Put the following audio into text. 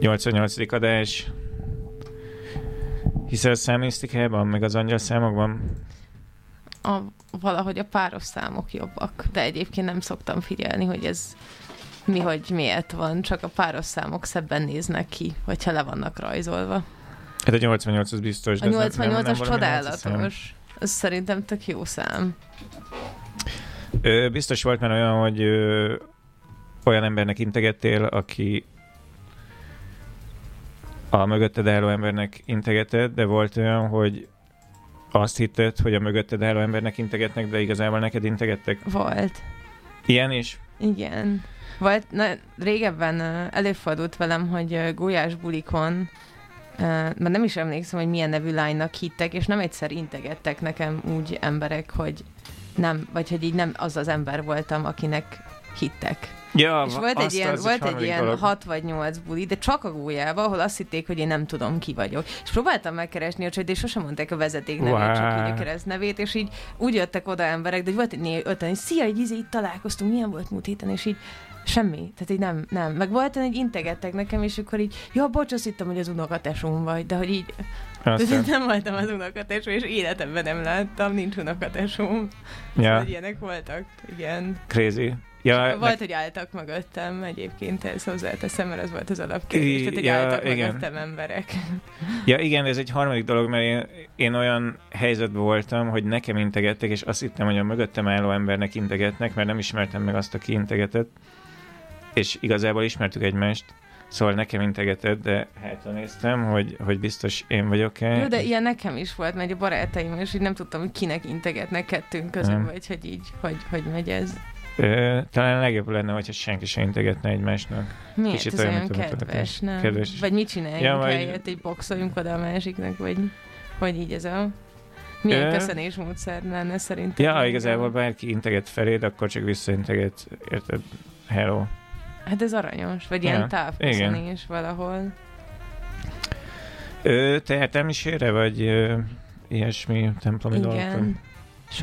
88. adás. Hiszel a számmisztikában, meg az angyalszámokban? Valahogy a páros számok jobbak, de egyébként nem szoktam figyelni, hogy ez miért van, csak a páros számok szebben néznek ki, hogyha le vannak rajzolva. Hát a 88 az biztos. A 88-as csodálatos. Ez szerintem tök jó szám. Biztos volt már olyan, hogy olyan embernek integettél, aki a mögötted álló embernek integetett, de volt olyan, hogy azt hitted, hogy a mögötted álló embernek integetnek, de igazából neked integettek? Volt. Ilyen is? Igen. Volt, régebben előfordult velem, hogy gólyás bulikon, mert nem is emlékszem, hogy milyen nevű lánynak hittek, és nem egyszer integettek nekem úgy emberek, hogy nem, vagy hogy így nem az az ember voltam, akinek hittek. Ja, és volt egy ilyen 6 vagy 8 buli, de csak a gólyába, ahol azt hitték, hogy én nem tudom, ki vagyok. És próbáltam megkeresni a csajt, és sosem mondták a vezeték nevét, csak így a keresztnevét, és így úgy jöttek oda emberek, de volt egy 5-en, és szia, itt találkoztunk, milyen volt múlt héten, és így semmi, tehát így nem. Meg volt, hogy integettek nekem, és akkor így, ja, bocs, azt hittem, hogy az unokatesóm vagy, de hogy így nem voltam az unokatesóm, és életemben nem láttam, nincs unokatesóm. Szóval ilyenek voltak, igen. Crazy. Ja, volt, hogy álltak mögöttem egyébként, ezt hozzáteszem, mert ez volt az alapkérdés, tehát hogy álltak mögöttem emberek. Ja, igen, ez egy harmadik dolog, mert én olyan helyzetben voltam, hogy nekem integettek, és azt hittem, hogy a mögöttem álló embernek integetnek, mert nem ismertem meg azt, aki integetett, és igazából ismertük egymást, szóval nekem integetett, de hátra néztem, hogy biztos én vagyok-e. Jó, de ilyen nekem is volt, mert a barátaim, és így nem tudtam, hogy kinek integetnek kettőnk közül, vagy hogy így, hogy megy ez. Talán legjobb lenne, hogyha senki sem integetne egymásnak. Miért? Kicsit ez olyan kedves, nem? Kedves. Vagy mit csináljunk helyett, így boxoljunk oda a másiknak, vagy így ez a... Milyen köszönésmódszer lenne szerintem? Ja, igazából bárki integet feléd, akkor csak visszainteget, érted? Hello. Hát ez aranyos, vagy ilyen távköszönés valahol. Te értelmisére, vagy ilyesmi templomi dolgokon?